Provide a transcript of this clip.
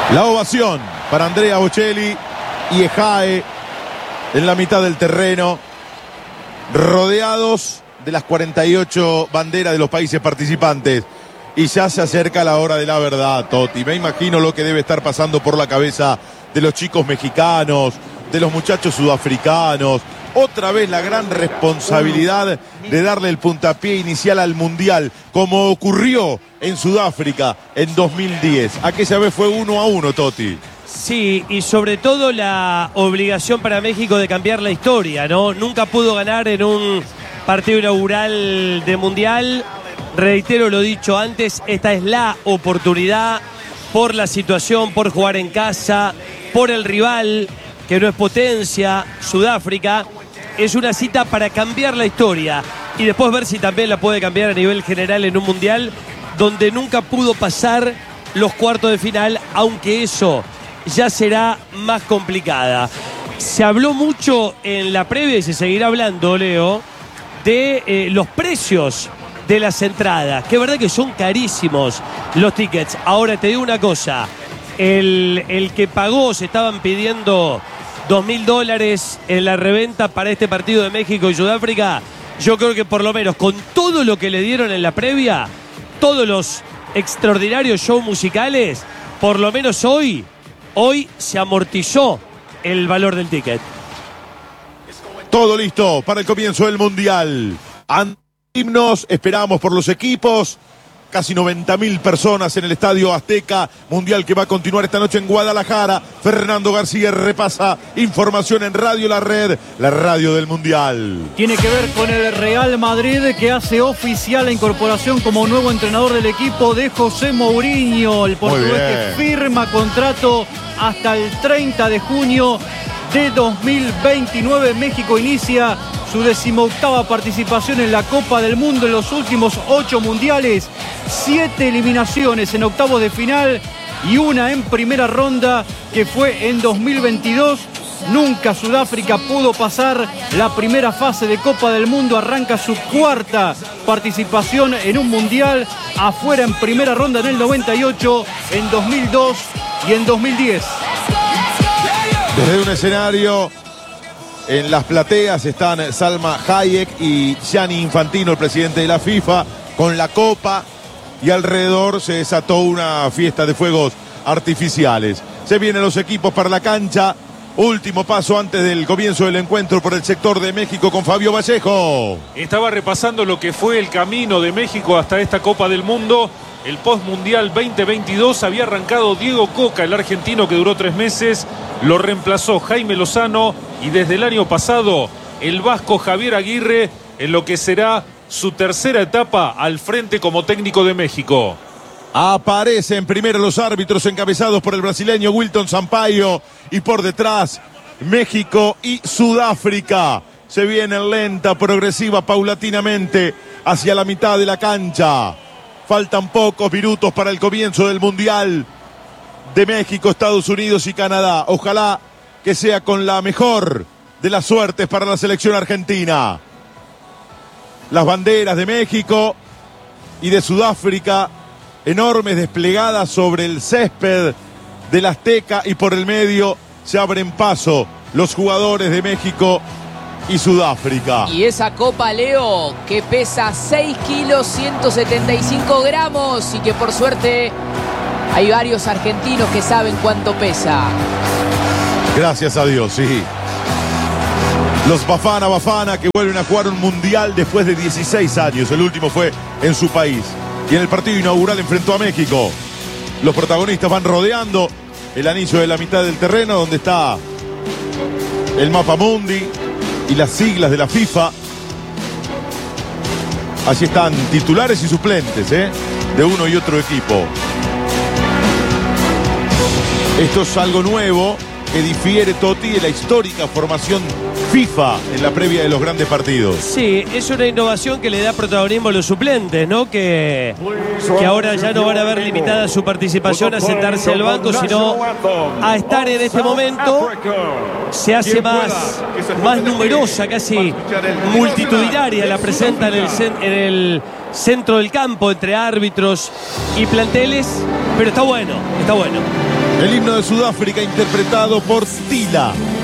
La ovación para Andrea Bocelli y Ejae en la mitad del terreno, rodeados de las 48 banderas de los países participantes. Y ya se acerca la hora de la verdad, Totti. Me imagino lo que debe estar pasando por la cabeza de los chicos mexicanos, de los muchachos sudafricanos. Otra vez la gran responsabilidad de darle el puntapié inicial al Mundial, como ocurrió en Sudáfrica en 2010. Aquella vez fue 1-1, Totti. Sí, y sobre todo la obligación para México de cambiar la historia, ¿no? Nunca pudo ganar en un partido inaugural de Mundial. Reitero lo dicho antes, esta es la oportunidad por la situación, por jugar en casa, por el rival, que no es potencia, Sudáfrica. Es una cita para cambiar la historia y después ver si también la puede cambiar a nivel general en un Mundial donde nunca pudo pasar los cuartos de final, aunque eso ya será más complicada. Se habló mucho en la previa y se seguirá hablando, Leo, de los precios de las entradas, que es verdad que son carísimos los tickets. Ahora te digo una cosa, el que pagó, se estaban pidiendo $2.000 en la reventa para este partido de México y Sudáfrica. Yo creo que por lo menos con todo lo que le dieron en la previa, todos los extraordinarios shows musicales, por lo menos hoy se amortizó el valor del ticket. Todo listo para el comienzo del Mundial. Himnos, esperamos por los equipos. Casi 90.000 personas en el Estadio Azteca. Mundial que va a continuar esta noche en Guadalajara. Fernando García repasa información en Radio La Red, la radio del Mundial. Tiene que ver con el Real Madrid, que hace oficial la incorporación como nuevo entrenador del equipo de José Mourinho. El portugués que firma contrato hasta el 30 de junio de 2029. México inicia su 18ª participación en la Copa del Mundo en los últimos 8 mundiales. 7 eliminaciones en octavos de final y una en primera ronda, que fue en 2022. Nunca Sudáfrica pudo pasar la primera fase de Copa del Mundo. Arranca su 4ª participación en un mundial. Afuera en primera ronda en el 98, en 2002 y en 2010. Desde un escenario en las plateas están Salma Hayek y Gianni Infantino, el presidente de la FIFA, con la copa, y alrededor se desató una fiesta de fuegos artificiales. Se vienen los equipos para la cancha. Último paso antes del comienzo del encuentro por el sector de México con Fabio Vallejo. Estaba repasando lo que fue el camino de México hasta esta Copa del Mundo. El post-mundial 2022 había arrancado Diego Coca, el argentino, que duró 3 meses. Lo reemplazó Jaime Lozano y desde el año pasado el vasco Javier Aguirre, en lo que será su tercera etapa al frente como técnico de México. Aparecen primero los árbitros encabezados por el brasileño Wilton Sampaio y por detrás México y Sudáfrica. Se vienen lenta, progresiva, paulatinamente hacia la mitad de la cancha. Faltan pocos minutos para el comienzo del Mundial de México, Estados Unidos y Canadá. Ojalá que sea con la mejor de las suertes para la selección argentina. Las banderas de México y de Sudáfrica, enormes, desplegadas sobre el césped del Azteca, y por el medio se abren paso los jugadores de México y Sudáfrica. Y esa copa, Leo, que pesa 6 kilos 175 gramos y que por suerte hay varios argentinos que saben cuánto pesa. Gracias a Dios, sí. Los Bafana que vuelven a jugar un mundial después de 16 años. El último fue en su país. Y en el partido inaugural enfrentó a México. Los protagonistas van rodeando el anillo de la mitad del terreno, donde está el mapa mundi y las siglas de la FIFA. Allí están titulares y suplentes, de uno y otro equipo. Esto es algo nuevo que difiere, Totti, de la histórica formación FIFA en la previa de los grandes partidos. Sí, es una innovación que le da protagonismo a los suplentes, ¿no? Que ahora ya no van a ver limitada su participación a sentarse al banco, sino a estar en este momento. Se hace más numerosa, casi multitudinaria la presenta en el centro del campo entre árbitros y planteles, pero está bueno, está bueno. El himno de Sudáfrica interpretado por Tila.